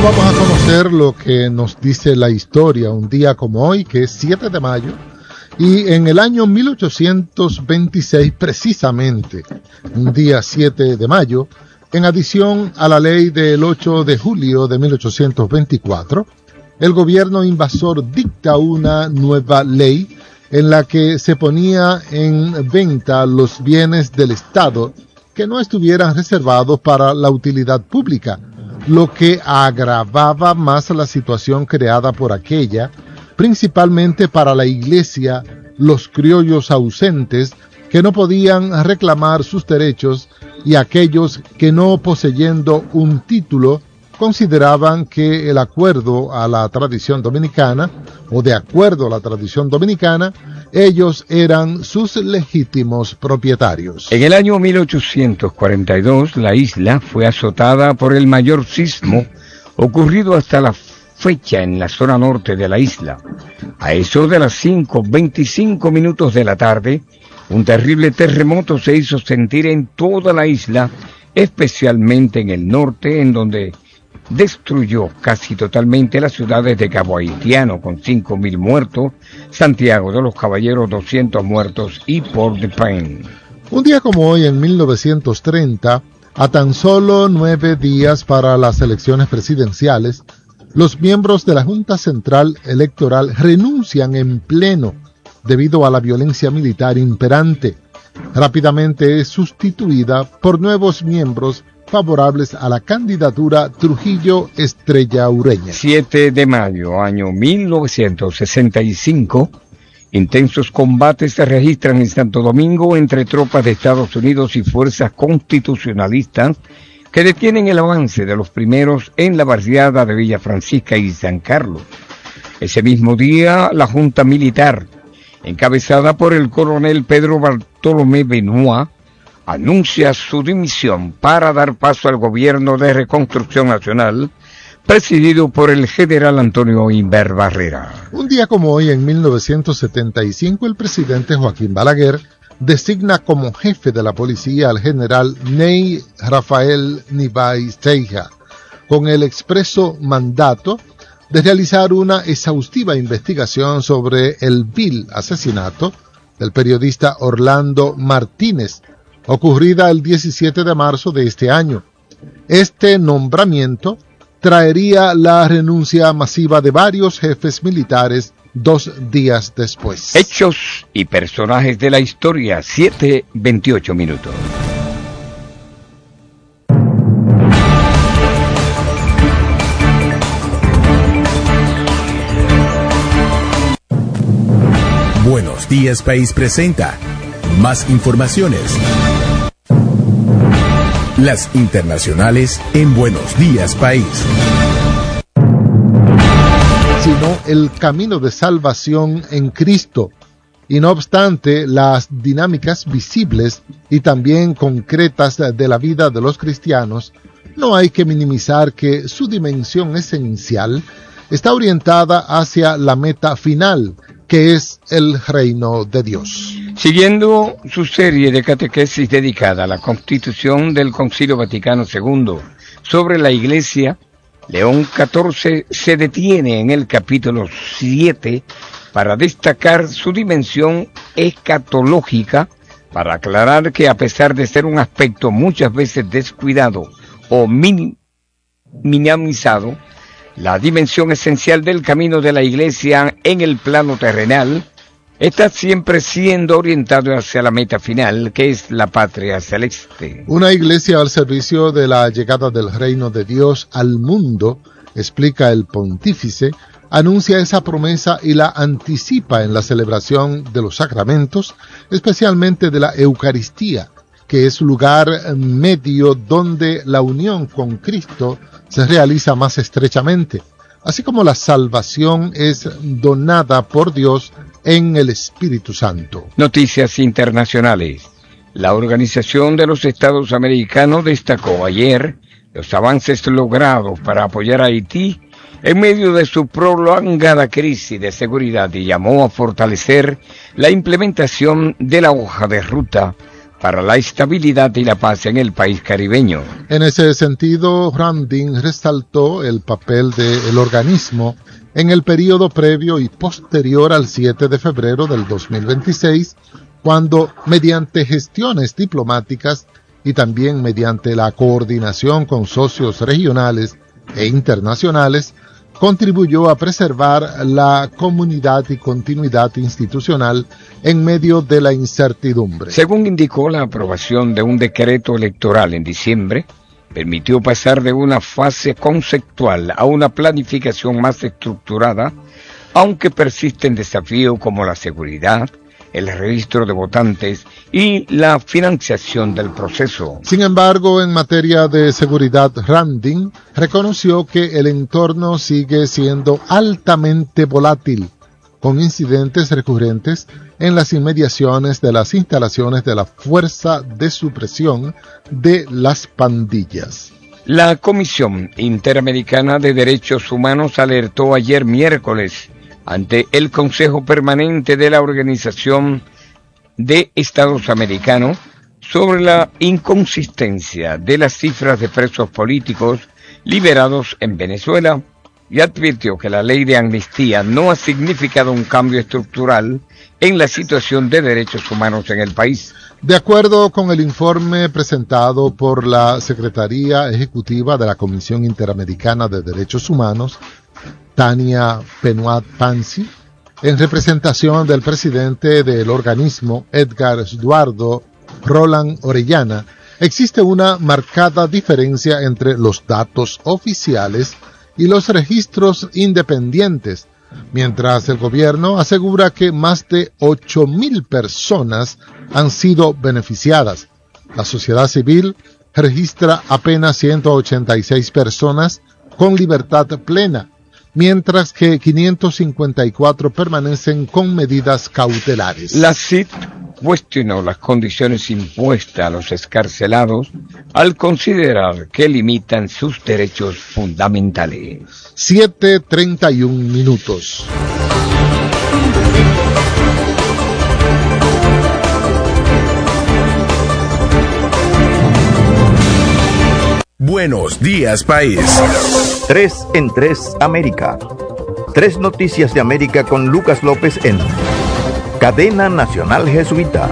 vamos a conocer lo que nos dice la historia un día como hoy, que es 7 de mayo, y en el año 1826, precisamente, un día 7 de mayo, en adición a la ley del 8 de julio de 1824, el gobierno invasor dicta una nueva ley en la que se ponía en venta los bienes del Estado que no estuvieran reservados para la utilidad pública, lo que agravaba más la situación creada por aquella, principalmente para la iglesia, los criollos ausentes que no podían reclamar sus derechos y aquellos que no poseyendo un título consideraban que el acuerdo a la tradición dominicana, o de acuerdo a la tradición dominicana, ellos eran sus legítimos propietarios. En el año 1842, la isla fue azotada por el mayor sismo ocurrido hasta la fecha en la zona norte de la isla. A eso de las 5:25 de la tarde, un terrible terremoto se hizo sentir en toda la isla, especialmente en el norte, en donde destruyó casi totalmente las ciudades de Cabo Haitiano con 5.000 muertos, Santiago de los Caballeros 200 muertos y Port-de-Paix. Un día como hoy, en 1930, a tan solo 9 días para las elecciones presidenciales, los miembros de la Junta Central Electoral renuncian en pleno debido a la violencia militar imperante. Rápidamente es sustituida por nuevos miembros favorables a la candidatura Trujillo Estrella Ureña. 7 de mayo, año 1965, intensos combates se registran en Santo Domingo entre tropas de Estados Unidos y fuerzas constitucionalistas que detienen el avance de los primeros en la barriada de Villa Francisca y San Carlos. Ese mismo día, la Junta Militar, encabezada por el coronel Pedro Bartolomé Benoit, anuncia su dimisión para dar paso al gobierno de reconstrucción nacional, presidido por el general Antonio Inver Barrera. Un día como hoy, en 1975, el presidente Joaquín Balaguer designa como jefe de la policía al general Ney Rafael Nibay Ceija, con el expreso mandato de realizar una exhaustiva investigación sobre el vil asesinato del periodista Orlando Martínez, ocurrida el 17 de marzo de este año. Este nombramiento traería la renuncia masiva de varios jefes militares 2 días después. Hechos y personajes de la historia, 7:28. Buenos Días País presenta más informaciones. Las internacionales en Buenos Días País. Sino el camino de salvación en Cristo. Y no obstante, las dinámicas visibles y también concretas de la vida de los cristianos, no hay que minimizar que su dimensión esencial está orientada hacia la meta final, que es el reino de Dios. Siguiendo su serie de catequesis dedicada a la constitución del Concilio Vaticano II sobre la Iglesia, León XIV se detiene en el capítulo 7 para destacar su dimensión escatológica, para aclarar que a pesar de ser un aspecto muchas veces descuidado o minimizado, la dimensión esencial del camino de la Iglesia en el plano terrenal está siempre siendo orientado hacia la meta final, que es la patria celeste. Una iglesia al servicio de la llegada del reino de Dios al mundo, explica el pontífice, anuncia esa promesa y la anticipa en la celebración de los sacramentos, especialmente de la Eucaristía, que es lugar medio donde la unión con Cristo se realiza más estrechamente, así como la salvación es donada por Dios en el Espíritu Santo. Noticias internacionales. La Organización de los Estados Americanos destacó ayer los avances logrados para apoyar a Haití en medio de su prolongada crisis de seguridad y llamó a fortalecer la implementación de la hoja de ruta para la estabilidad y la paz en el país caribeño. En ese sentido, Randing resaltó el papel del organismo en el periodo previo y posterior al 7 de febrero del 2026, cuando, mediante gestiones diplomáticas y también mediante la coordinación con socios regionales e internacionales, contribuyó a preservar la comunidad y continuidad institucional en medio de la incertidumbre. Según indicó, la aprobación de un decreto electoral en diciembre permitió pasar de una fase conceptual a una planificación más estructurada, aunque persisten desafíos como la seguridad, el registro de votantes y la financiación del proceso. Sin embargo, en materia de seguridad, Randing reconoció que el entorno sigue siendo altamente volátil, con incidentes recurrentes en las inmediaciones de las instalaciones de la Fuerza de Supresión de las Pandillas. La Comisión Interamericana de Derechos Humanos alertó ayer miércoles ante el Consejo Permanente de la Organización de Estados Americanos sobre la inconsistencia de las cifras de presos políticos liberados en Venezuela y advirtió que la ley de amnistía no ha significado un cambio estructural en la situación de derechos humanos en el país. De acuerdo con el informe presentado por la Secretaría Ejecutiva de la Comisión Interamericana de Derechos Humanos, Tania Benoit Pansi, en representación del presidente del organismo, Edgar Eduardo Roland Orellana, existe una marcada diferencia entre los datos oficiales y los registros independientes, mientras el gobierno asegura que más de 8.000 personas han sido beneficiadas. La sociedad civil registra apenas 186 personas con libertad plena, mientras que 554 permanecen con medidas cautelares. La CID cuestionó las condiciones impuestas a los excarcelados al considerar que limitan sus derechos fundamentales. 7:31. Buenos días, país. 3 en 3 América. 3 noticias de América con Lucas López en Cadena Nacional Jesuita.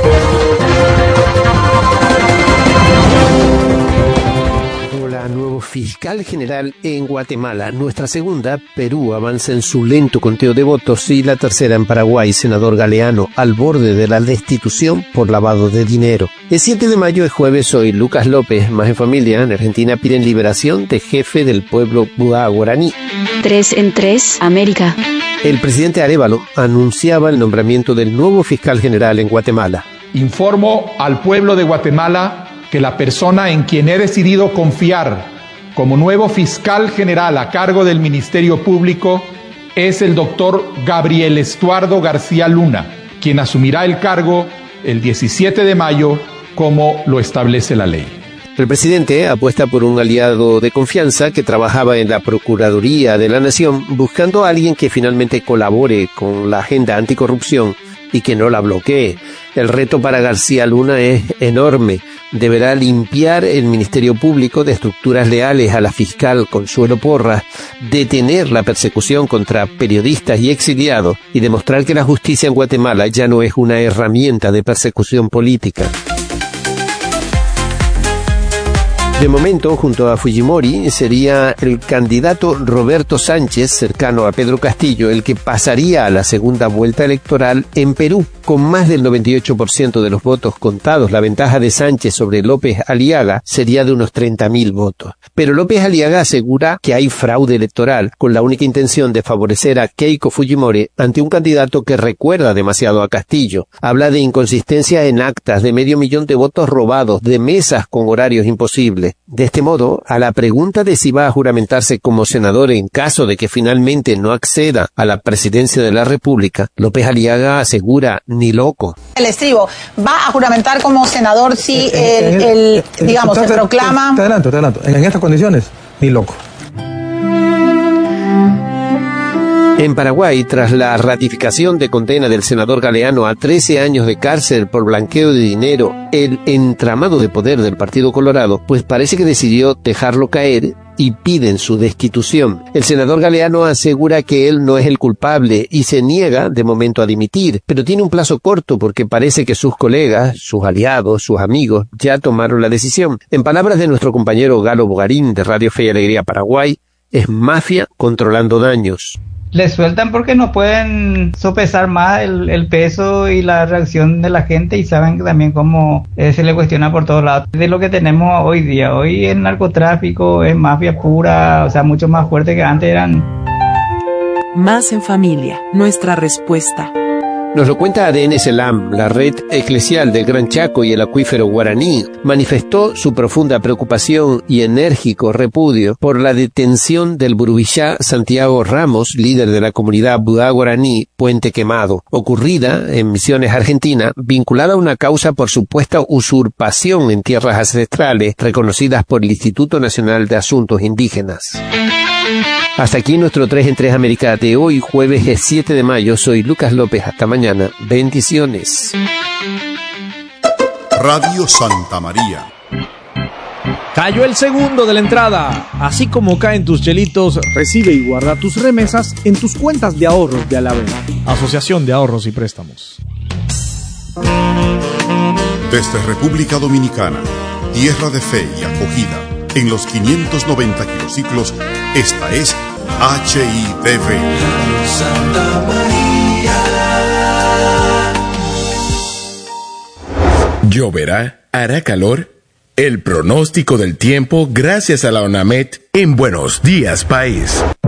Nuevo fiscal general en Guatemala. Nuestra segunda, Perú, avanza en su lento conteo de votos, y la tercera en Paraguay, senador Galeano al borde de la destitución por lavado de dinero. El 7 de mayo es jueves. Soy Lucas López. Más en familia. En Argentina piden liberación de jefe del pueblo Buá guaraní. 3 en 3 América. El presidente Arévalo anunciaba el nombramiento del nuevo fiscal general en Guatemala. Informo al pueblo de Guatemala que la persona en quien he decidido confiar como nuevo fiscal general a cargo del Ministerio Público es el doctor Gabriel Estuardo García Luna, quien asumirá el cargo el 17 de mayo como lo establece la ley. El presidente apuesta por un aliado de confianza que trabajaba en la Procuraduría de la Nación, buscando a alguien que finalmente colabore con la agenda anticorrupción y que no la bloquee. El reto para García Luna es enorme. Deberá limpiar el Ministerio Público de estructuras leales a la fiscal Consuelo Porras, detener la persecución contra periodistas y exiliados y demostrar que la justicia en Guatemala ya no es una herramienta de persecución política. De momento, junto a Fujimori, sería el candidato Roberto Sánchez, cercano a Pedro Castillo, el que pasaría a la segunda vuelta electoral en Perú. Con más del 98% de los votos contados, la ventaja de Sánchez sobre López Aliaga sería de unos 30.000 votos. Pero López Aliaga asegura que hay fraude electoral, con la única intención de favorecer a Keiko Fujimori ante un candidato que recuerda demasiado a Castillo. Habla de inconsistencia en actas, de 500.000 de votos robados, de mesas con horarios imposibles. De este modo, a la pregunta de si va a juramentarse como senador en caso de que finalmente no acceda a la presidencia de la República, López Aliaga asegura: ni loco. El estribo, ¿va a juramentar como senador si digamos, se proclama? Te adelanto. En estas condiciones, ni loco. En Paraguay, tras la ratificación de condena del senador Galeano a 13 años de cárcel por blanqueo de dinero, el entramado de poder del Partido Colorado, pues parece que decidió dejarlo caer y piden su destitución. El senador Galeano asegura que él no es el culpable y se niega de momento a dimitir, pero tiene un plazo corto porque parece que sus colegas, sus aliados, sus amigos ya tomaron la decisión. En palabras de nuestro compañero Galo Bogarín de Radio Fe y Alegría Paraguay, es mafia controlando daños. Le sueltan porque no pueden sopesar más el peso y la reacción de la gente y saben que también cómo se le cuestiona por todos lados. De lo que tenemos hoy día, hoy el narcotráfico es mafia pura, o sea, mucho más fuerte que antes eran. Más en familia, nuestra respuesta. Nos lo cuenta ADN Selam, la red eclesial del Gran Chaco y el acuífero guaraní, manifestó su profunda preocupación y enérgico repudio por la detención del burubishá Santiago Ramos, líder de la comunidad Budá guaraní Puente Quemado, ocurrida en Misiones, Argentina, vinculada a una causa por supuesta usurpación en tierras ancestrales reconocidas por el Instituto Nacional de Asuntos Indígenas. Hasta aquí nuestro 3 en 3 América de hoy, jueves 7 de mayo. Soy Lucas López. Hasta mañana. Bendiciones. Radio Santa María. Cayó el segundo de la entrada. Así como caen tus chelitos, recibe y guarda tus remesas en tus cuentas de ahorros de Alavena. Asociación de Ahorros y Préstamos. Desde República Dominicana, tierra de fe y acogida, en los 590 kilociclos, esta es HITV. Santa María. ¿Lloverá? ¿Hará calor? El pronóstico del tiempo gracias a la ONAMED en Buenos Días País.